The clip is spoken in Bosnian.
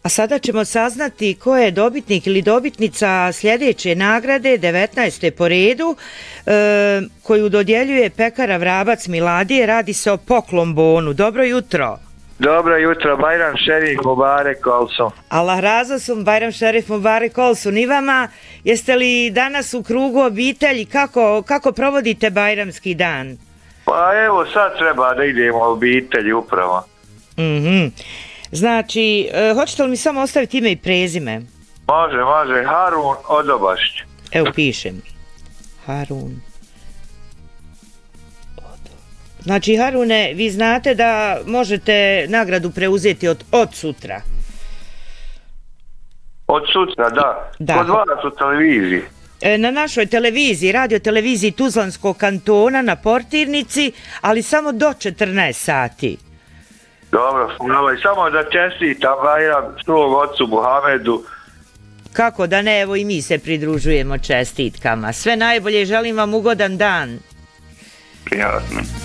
sada ćemo saznati ko je dobitnik ili dobitnica sljedeće nagrade, 19. po redu, koju dodjeljuje pekara Vrabac Miladije. Radi se o poklon bonu. Dobro jutro. Dobro jutro, Bajram Šerif Mubarek Olsun. Allah razasum, Bajram Šerif Mubarek Olsun i vama. Jeste li danas u krugu obitelji? Kako provodite Bajramski dan? Pa evo sad treba da idemo u obitelji upravo. Znači, hoćete li mi samo ostaviti ime i prezime? Može, Harun Odobašć. Evo pišem. Harun. Znači, Harune, vi znate da možete nagradu preuzeti od sutra. Od sutra, da. Kod vas u televiziji. Na našoj televiziji, radio televiziji Tuzlanskog kantona na Portirnici, ali samo do 14 sati. Dobro, i samo da čestitam Bajram svog ocu Muhamedu. Kako da ne, evo i mi se pridružujemo čestitkama. Sve najbolje, želim vam ugodan dan. Prijatno.